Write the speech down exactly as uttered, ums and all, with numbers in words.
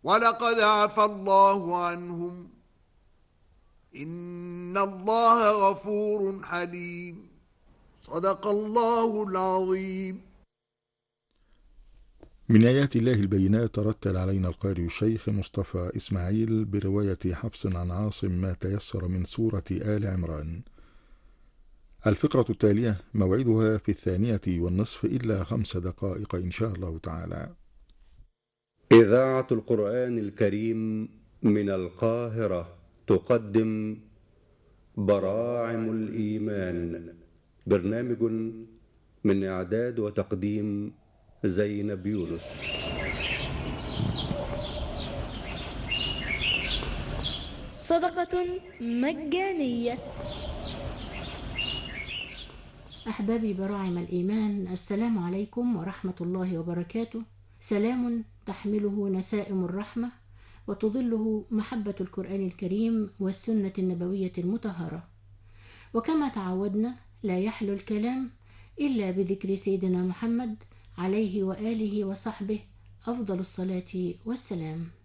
ولقد عفى الله عنهم إن الله غفور حليم. صدق الله العظيم. من آيات الله البينات رتل علينا القارئ الشيخ مصطفى إسماعيل برواية حفص عن عاصم ما تيسر من سورة آل عمران. الفقرة التالية موعدها في الثانية والنصف إلا خمس دقائق إن شاء الله تعالى. إذاعة القرآن الكريم من القاهرة تقدم براعم الإيمان، برنامج من إعداد وتقديم زينب يونس. صدقة مجانية. أحبابي براعم الإيمان، السلام عليكم ورحمة الله وبركاته. سلام تحمله نسائم الرحمة وتظله محبة القرآن الكريم والسنة النبوية المطهرة. وكما تعودنا لا يحلو الكلام إلا بذكر سيدنا محمد عليه وآله وصحبه أفضل الصلاة والسلام.